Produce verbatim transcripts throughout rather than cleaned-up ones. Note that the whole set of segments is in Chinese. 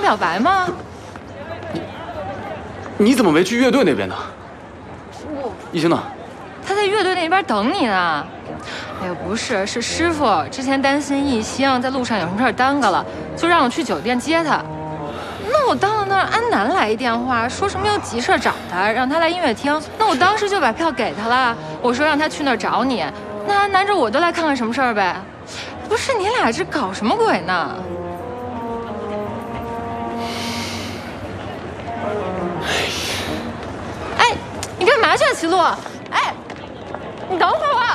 小白吗？ 你你怎么没去乐队那边呢？ 我一星呢？ 他在乐队那边等你呢。哎呀，不是，是师傅之前担心一星在路上有什么事耽搁了，就让我去酒店接他。那我到了那儿，安南来一电话，说什么有急事找他，让他来音乐厅。那我当时就把票给他了，我说让他去那儿找你。那安南着我就来看看什么事儿呗。不是你俩这搞什么鬼呢？哎，你干嘛去啊，齐路？哎，你等会儿我。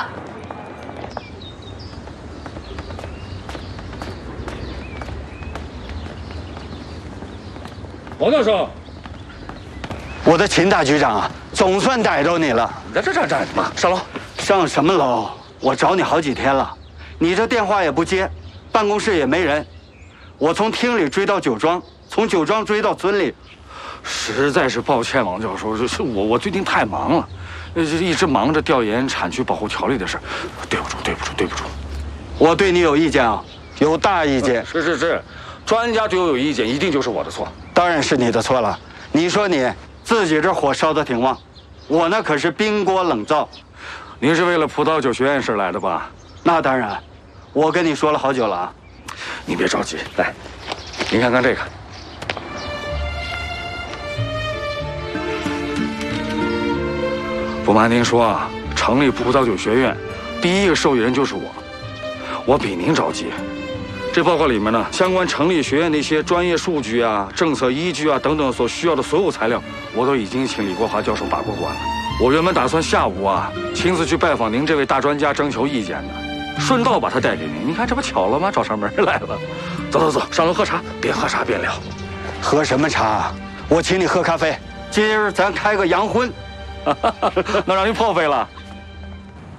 王教授， 我的秦大局长啊，总算逮着你了。 你在这站站什么？上楼。 上什么楼？我找你好几天了，你这电话也不接，办公室也没人。我从厅里追到酒庄，从酒庄追到村里。 实在是抱歉，王教授，这是我我最近太忙了，呃，一直忙着调研产区保护条例的事，对不住，对不住，对不住。 我对你有意见啊，有大意见。 是是是，专家对我有意见，一定就是我的错。 当然是你的错了。你说你自己这火烧得挺旺，我那可是冰锅冷灶。 您是为了葡萄酒学院事来的吧？ 那当然，我跟你说了好久了啊。 您别着急，来，您看看这个。不瞒您说啊，成立葡萄酒学院，第一个受益人就是我。我比您着急。这报告里面呢，相关成立学院的一些专业数据啊、政策依据啊等等所需要的所有材料，我都已经请李国华教授把过关了。我原本打算下午啊亲自去拜访您这位大专家征求意见的，顺道把他带给您。你看这不巧了吗？找上门来了。走走走，上楼喝茶，边喝茶边聊。 喝什么茶？我请你喝咖啡。今儿咱开个洋荤。 那让您破费了。